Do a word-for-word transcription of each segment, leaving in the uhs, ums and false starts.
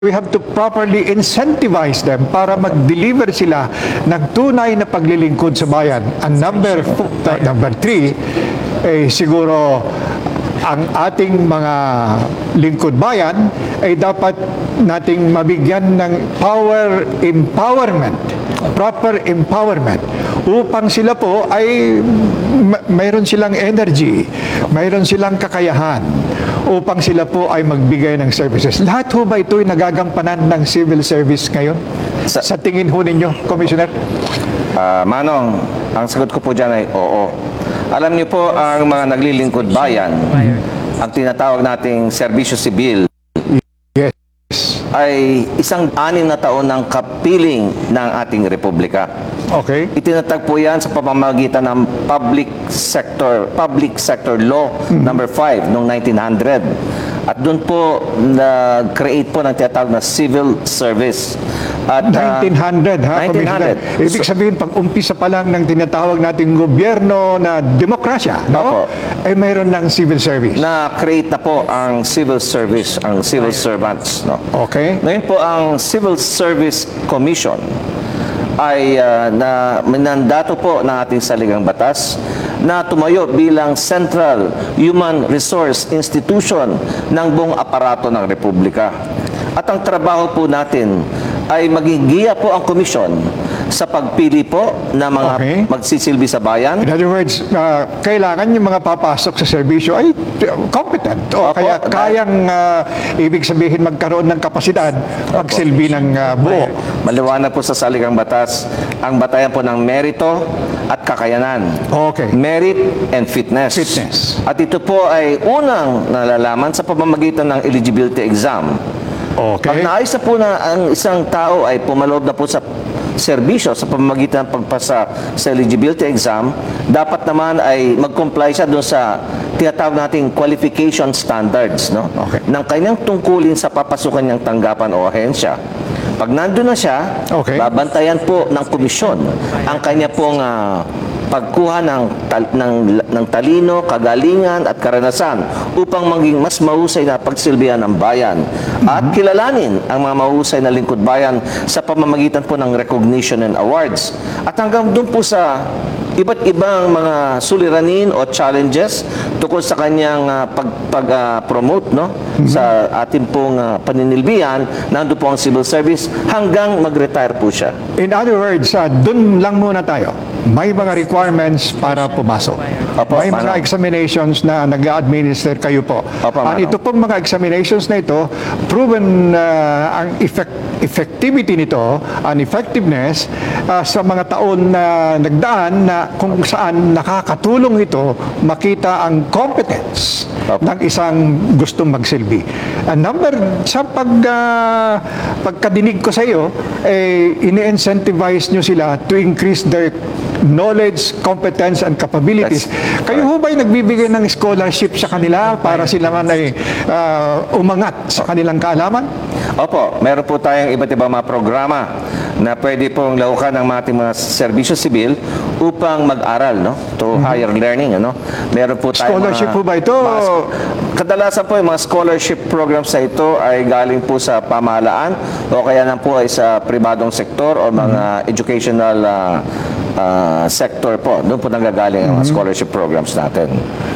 We have to properly incentivize them para mag-deliver sila ng tunay na paglilingkod sa bayan. And number, uh, number three, eh, siguro ang ating mga lingkod bayan ay dapat nating mabigyan ng power empowerment, proper empowerment, upang sila po ay mayroon silang energy, mayroon silang kakayahan, upang sila po ay magbigay ng services. Lahat ho ba ito'y nagagampanan ng civil service ngayon? Sa, sa tingin ho ninyo, Commissioner? Uh, Manong, ang sagot ko po dyan ay oo. Alam niyo po, ang mga naglilingkod bayan, ang tinatawag nating serbisyo sibil, yes, ay isang anim na taon ng kapiling ng ating republika. Okay. Itinatag po yan sa pamamagitan ng public sector public sector law mm-hmm. number five noong nineteen hundred. At doon po nag-create po ng tinatawag na civil service. At, nineteen hundred, ha? nineteen hundred. Ibig sabihin, pag umpisa pa lang ng tinatawag nating gobyerno na demokrasya, no? Ay mayroon ng civil service. Na-create na po ang civil service, ang civil servants. No? Okay. Ngayon po ang Civil Service Commission ay uh, na minandato po ng ating saligang batas na tumayo bilang Central Human Resource Institution ng buong aparato ng Republika. At ang trabaho po natin ay magigiya po ang komisyon sa pagpili po ng mga okay. magsisilbi sa bayan. In other words, uh, kailangan yung mga papasok sa serbisyo ay competent o Opo, kaya kayang uh, ibig sabihin magkaroon ng kapasidad magsilbi ng uh, buo. Maliwanag po sa saligang batas ang batayan po ng merito at kakayanan. Okay. Merit and fitness. Fitness. At ito po ay unang nalalaman sa pamamagitan ng eligibility exam. Okay. Pag naayos na po na ang isang tao ay pumaloob na po sa serbisyo sa pamamagitan ng pagpasa sa eligibility exam, dapat naman ay mag-comply siya doon sa tinatawag nating qualification standards, no? Okay. Ng kanyang tungkulin sa papasukan niyang tanggapan o ahensya. Pag nandun na siya, okay. babantayan po ng komisyon ang kanya pong uh, pagkuha ng, tal ng, ng talino, kagalingan at karanasan upang maging mas mahusay na pagsilbihan ng bayan mm-hmm. at kilalanin ang mga mahusay na lingkod bayan sa pamamagitan po ng recognition and awards. At hanggang doon po sa iba't ibang mga suliranin o challenges tungkol sa kanyang uh, pag-promote pag, uh, no? mm-hmm. sa ating pong uh, paninilbihan, nandun po ang civil service hanggang mag-retire po siya. In other words, uh, dun lang muna tayo. May mga requirements para pumasok. Opo, may mga Manong. examinations na nag-administer kayo po. Opo, At ito pong mga examinations na ito, proven uh, ang effect, effectivity nito, ang effectiveness uh, sa mga taon na nagdaan na kung saan nakakatulong ito makita ang competence Opo. ng isang gustong magsilbi. And number, sa pag, uh, pagkadinig ko sa iyo, eh, ini-incentivize nyo sila to increase their knowledge, competence, and capabilities. That's Kayo ho ba'y nagbibigay ng scholarship sa kanila para sila man ay uh, umangat sa kanilang kaalaman? Opo, meron po tayong iba't ibang mga programa na pwede pong laukan ng ating mga serbisyo sibil upang mag-aral, no? To mm-hmm. higher learning, ano? Meron po tayong scholarship mga, po ba ito? Mga, kadalasan po yung mga scholarship programs sa ito ay galing po sa pamahalaan o kaya na po ay sa pribadong sektor o mga mm-hmm. educational uh, uh, sector po. Doon po nanggagaling ang mm-hmm. scholarship programs natin.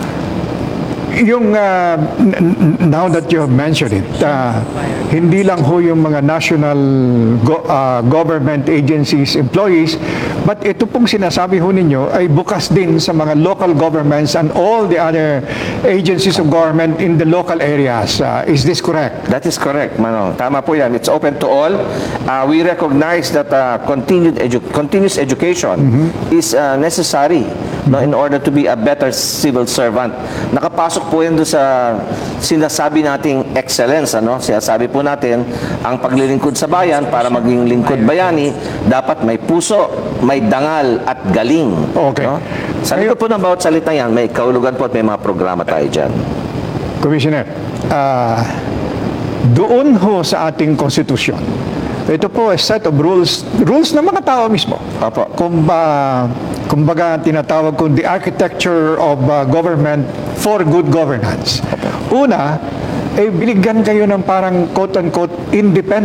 Yung, uh, now that you have mentioned it, uh, hindi lang ho yung mga national go, uh, government agencies, employees, but ito pong sinasabi ho ninyo ay bukas din sa mga local governments and all the other agencies of government in the local areas. Uh, is this correct? That is correct, Manong. Tama po yan. It's open to all. Uh, we recognize that uh, continued edu continuous education mm-hmm. is uh, necessary no, in order to be a better civil servant. Nakapasok po yan doon sa sinasabi nating excellence. Ano? Sinasabi po natin, ang paglilingkod sa bayan para maging lingkod bayani, dapat may puso, may dangal at galing. Okay. No? Sa likod po ng bawat salita yan, may kaulugan po at may mga programa tayo dyan. Commissioner, uh, doon ho sa ating konstitusyon, ito po a set of rules, rules ng mga tao mismo. Opo. Kung ba, kumbaga tinatawag kong the architecture of uh, government for good governance. Una, eh binigyan kayo ng parang quote-unquote independent